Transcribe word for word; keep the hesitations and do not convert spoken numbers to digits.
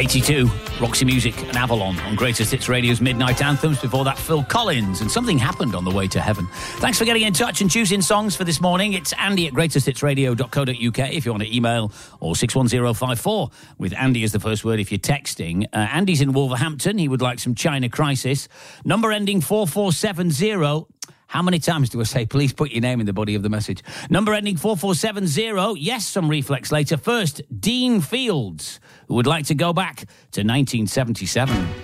eighty-two, Roxy Music and Avalon on Greatest Hits Radio's Midnight Anthems. Before that, Phil Collins and Something Happened on the Way to Heaven. Thanks for getting in touch and choosing songs for this morning. It's Andy at greatest hits radio dot co dot uk if you want to email, or six one zero five four with Andy as the first word if you're texting. Uh, Andy's in Wolverhampton. He would like some China Crisis. Number ending four four seven zero. How many times do I say, please put your name in the body of the message? Number ending four four seven zero. Yes, some reflex later. First, Dean Fields, who would like to go back to nineteen seventy-seven.